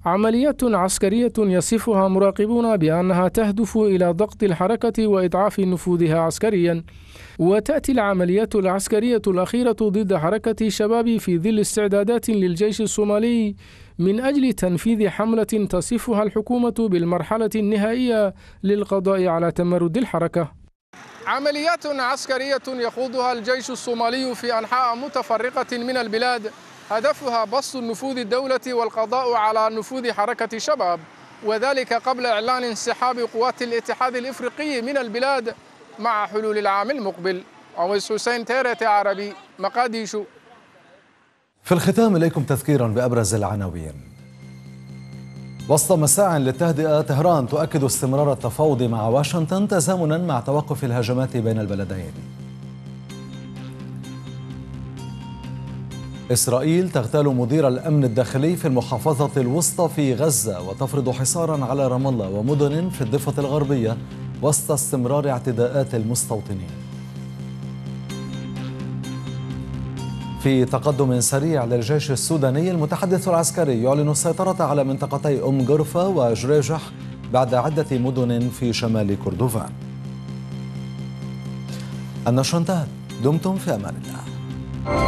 عمليات عسكرية يصفها مراقبون بأنها تهدف إلى ضغط الحركة وإضعاف نفوذها عسكريا. وتأتي العمليات العسكرية الأخيرة ضد حركة شباب في ظل استعدادات للجيش الصومالي من أجل تنفيذ حملة تصفها الحكومة بالمرحلة النهائية للقضاء على تمرد الحركة. عمليات عسكرية يخوضها الجيش الصومالي في أنحاء متفرقة من البلاد هدفها بسط النفوذ الدولة والقضاء على نفوذ حركة شباب، وذلك قبل إعلان انسحاب قوات الاتحاد الإفريقي من البلاد مع حلول العام المقبل. عويس حسين، TRT عربي، مقاديشو. في الختام إليكم تذكيرا بأبرز العناوين. وسط مساع للتهدئة، طهران تؤكد استمرار التفاوض مع واشنطن تزامنا مع توقف الهجمات بين البلدين. إسرائيل تغتال مدير الأمن الداخلي في المحافظة الوسطى في غزة وتفرض حصارا على رام الله ومدن في الضفة الغربية وسط استمرار اعتداءات المستوطنين. في تقدم سريع للجيش السوداني، المتحدث العسكري يعلن السيطرة على منطقتي غرفة وجريجح بعد عدة مدن في شمال كردفان. النشرة انتهت، دمتم في أمان الله.